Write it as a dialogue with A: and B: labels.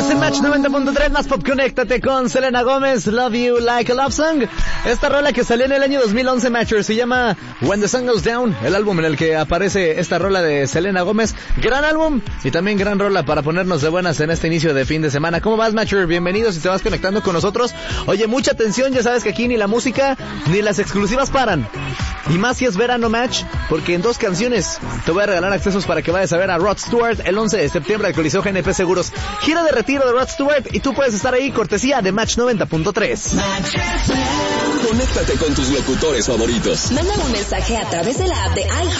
A: Estás en Match 90.3, más pop, conéctate con Selena Gómez, Love You Like a Love Song. Esta rola que salió en el año 2011, Matcher, se llama When the Sun Goes Down, el álbum en el que aparece esta rola de Selena Gómez. Gran álbum y también gran rola para ponernos de buenas en este inicio de fin de semana. ¿Cómo vas, Matcher? Bienvenido si te vas conectando con nosotros. Oye, mucha atención, ya sabes que aquí ni la música ni las exclusivas paran. Y más si es verano, Match, porque en 2 canciones te voy a regalar accesos para que vayas a ver a Rod Stewart el 11 de septiembre al Coliseo GNP Seguros. Gira de retiro de Rod Stewart y tú puedes estar ahí, cortesía de Match 90.3.
B: Conéctate con tus locutores favoritos.
C: Manda un mensaje a través de la app de iHeart